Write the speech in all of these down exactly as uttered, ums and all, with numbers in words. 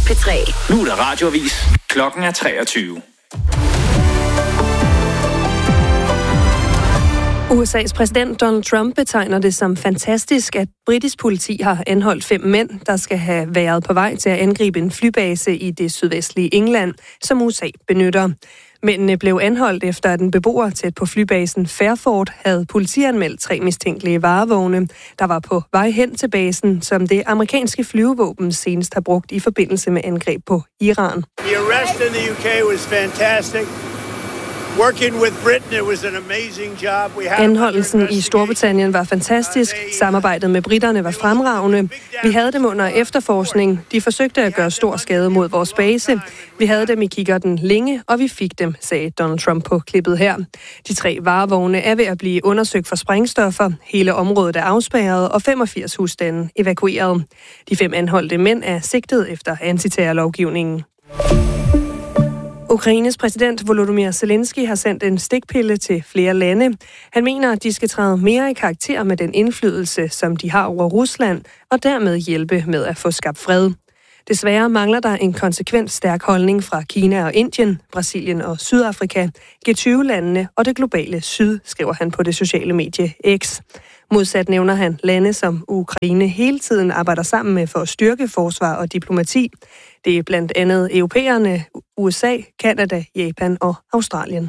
P tre. Nu er der radioavis. Klokken er treogtyve. U S A's præsident Donald Trump betegner det som fantastisk, at britisk politi har anholdt fem mænd, der skal have været på vej til at angribe en flybase i det sydvestlige England, som U S A benytter. Mændene blev anholdt efter, at en beboer tæt på flybasen Fairford havde politianmeldt tre mistænkelige varevogne, der var på vej hen til basen, som det amerikanske flyvevåben senest har brugt i forbindelse med angreb på Iran. The arrest in the U K was fantastic. Working with Britain, it was an amazing job. We had Anholdelsen i Storbritannien var fantastisk. Samarbejdet med briterne var fremragende. Vi havde dem under efterforskning. De forsøgte at gøre stor skade mod vores base. Vi havde dem i kikkerten længe, og vi fik dem, sagde Donald Trump på klippet her. De tre varevogne er ved at blive undersøgt for sprængstoffer. Hele området er afspærret, og femogfirs husstande evakueret. De fem anholdte mænd er sigtet efter antiterrorlovgivningen. Ukraines præsident Volodymyr Zelensky har sendt en stikpille til flere lande. Han mener, at de skal træde mere i karakter med den indflydelse, som de har over Rusland, og dermed hjælpe med at få skabt fred. Desværre mangler der en konsekvent stærk holdning fra Kina og Indien, Brasilien og Sydafrika, G tyve-landene og det globale syd, skriver han på det sociale medie X. Modsat nævner han lande, som Ukraine hele tiden arbejder sammen med for at styrke forsvar og diplomati. Det er blandt andet europæerne, U S A, Canada, Japan og Australien.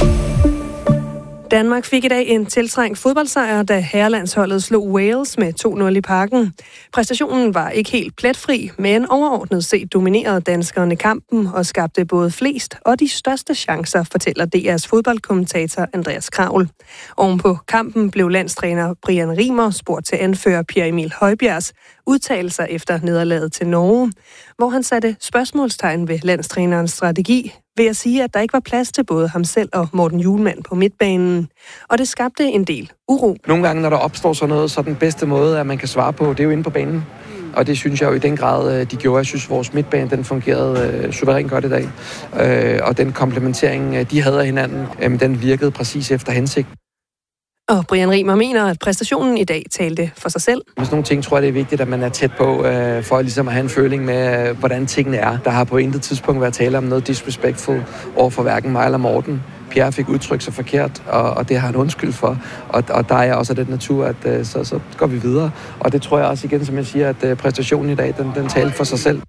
Danmark fik i dag en tiltrængt fodboldsejr, da herrelandsholdet slog Wales med to nul i Parken. Præstationen var ikke helt pletfri, men overordnet set dominerede danskerne kampen og skabte både flest og de største chancer, fortæller D R's fodboldkommentator Andreas Kravl. Ovenpå kampen blev landstræner Brian Rimer spurgt til anfører Pierre Emil Højbjergs udtalelser efter nederlaget til Norge, hvor han satte spørgsmålstegn ved landstrænerens strategi ved at sige, at der ikke var plads til både ham selv og Morten Hjulmand på midtbanen. Og det skabte en del uro. Nogle gange, når der opstår sådan noget, så den bedste måde, at man kan svare på, det er jo inde på banen. Og det synes jeg jo i den grad, de gjorde. Jeg synes, vores midtbane, den fungerede øh, suverænt godt i dag. Øh, og den komplementering, de havde af hinanden, øh, den virkede præcis efter hensigt. Og Brian Rimer mener, at præstationen i dag talte for sig selv. Med sådan nogle ting tror jeg, det er vigtigt, at man er tæt på, øh, for ligesom at have en føling med, øh, hvordan tingene er. Der har på intet tidspunkt været tale om noget disrespectful over for hverken mig eller Morten. Pierre fik udtrykt sig forkert, og, og det har han undskyld for. Og, og der er også den natur, at øh, så, så går vi videre. Og det tror jeg også igen, som jeg siger, at øh, præstationen i dag, den, den talte for sig selv.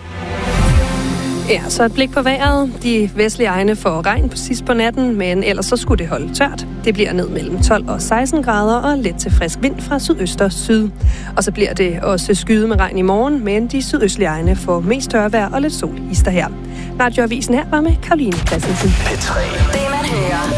Ja, så et blik på vejret. De vestlige egne får regn på sidst på natten, men ellers så skulle det holde tørt. Det bliver ned mellem tolv og seksten grader og let til frisk vind fra sydøst og syd. Og så bliver det også skyde med regn i morgen, men de sydøstlige egne får mest tørvejr og lidt sol hister her. Radioavisen her var med Karoline Christensen. Det man hører.